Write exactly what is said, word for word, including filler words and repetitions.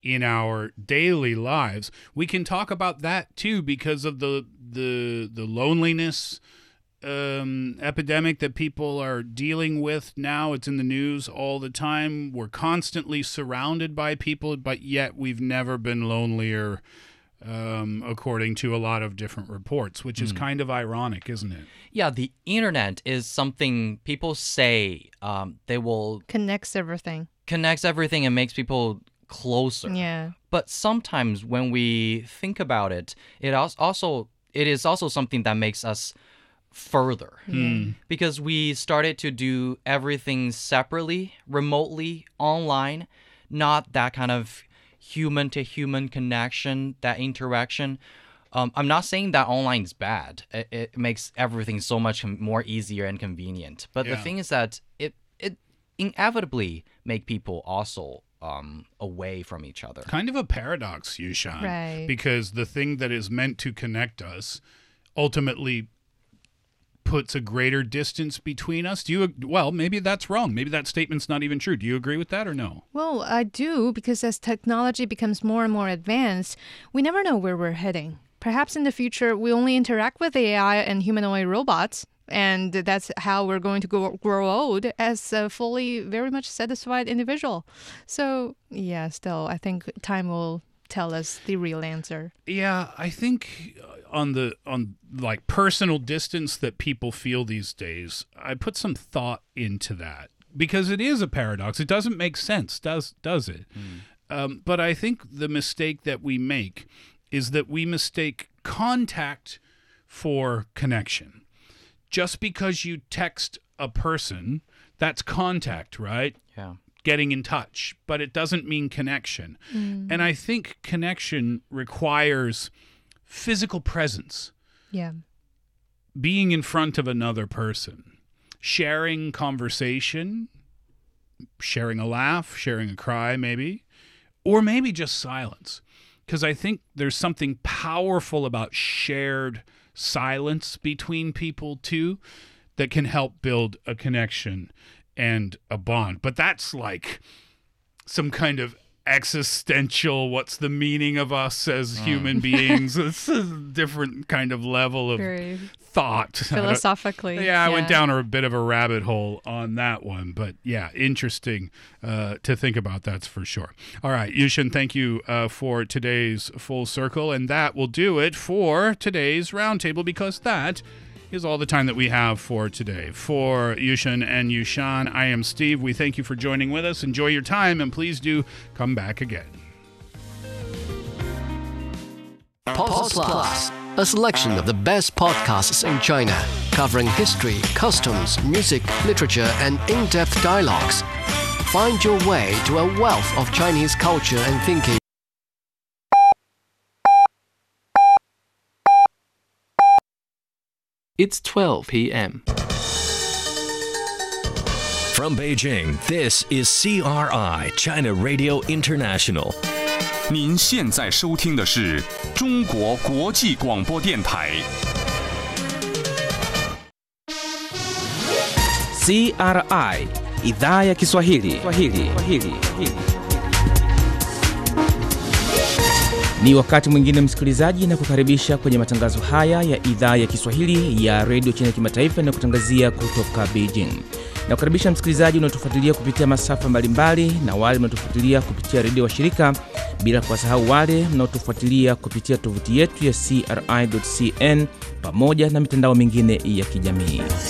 in our daily lives. We can talk about that too because of the the the loneliness um, epidemic that people are dealing with now. It's in the news all the time. We're constantly surrounded by people, but yet we've never been lonelier, um, according to a lot of different reports, which is mm. kind of ironic, isn't it? Yeah, the internet is something people say um, they will... Connects everything. Connects everything and makes people closer. Yeah. But sometimes when we think about it, it also it is also something that makes us further. Mm. Because we started to do everything separately, remotely, online, not that kind of human-to-human connection, that interaction. Um, I'm not saying that online is bad. It, it makes everything so much more easier and convenient. But yeah. the thing is that it it inevitably make people also um, away from each other. Kind of a paradox, Yushan. Right. Because the thing that is meant to connect us ultimately puts a greater distance between us. Do you, well, maybe that's wrong. Maybe that statement's not even true. Do you agree with that or no? Well, I do, because as technology becomes more and more advanced, we never know where we're heading. Perhaps in the future, we only interact with A I and humanoid robots, and that's how we're going to go, grow old as a fully, very much satisfied individual. So, yeah, still, I think time will tell us the real answer. Yeah, I think on the on like personal distance that people feel these days, I put some thought into that because it is a paradox. It doesn't make sense, does does it? Mm. Um, but I think the mistake that we make is that we mistake contact for connection. Just because you text a person, that's contact, right? Yeah. Getting in touch, but it doesn't mean connection. Mm. And I think connection requires physical presence. Yeah. Being in front of another person, sharing conversation, sharing a laugh, sharing a cry maybe, or maybe just silence. Because I think there's something powerful about shared silence between people too that can help build a connection and a bond. But that's like some kind of existential, what's the meaning of us as mm. human beings? It's a different kind of level of Very thought. Philosophically. I yeah, I yeah. went down a bit of a rabbit hole on that one. But yeah, interesting uh, to think about, that's for sure. All right, Yushan, thank you uh, for today's Full Circle. And that will do it for today's Roundtable, because that is all the time that we have for today. For Yushan and Yushan, I am Steve. We thank you for joining with us. Enjoy your time, and please do come back again. Pods Plus, a selection of the best podcasts in China, covering history, customs, music, literature, and in-depth dialogues. Find your way to a wealth of Chinese culture and thinking. It's twelve p.m. From Beijing, this is C R I, China Radio International. 您现在收听的是中国国际广播电台。 C R I, Idhaa ya Kiswahili. Swahili. Swahili. Ni wakati mwingine msikilizaji, na kukaribisha kwenye matangazo haya ya idhaa ya Kiswahili ya Radio China Kimataifa na kutangazia kutoka Beijing. Na kukaribisha msikilizaji unaotufuatilia kupitia masafa mbalimbali na wale mnaotufuatilia kupitia redio washirika, bila kuwasahau wale mnaotufuatilia kupitia tovuti yetu ya C R I dot C N pamoja na mitandao mingine ya kijamii.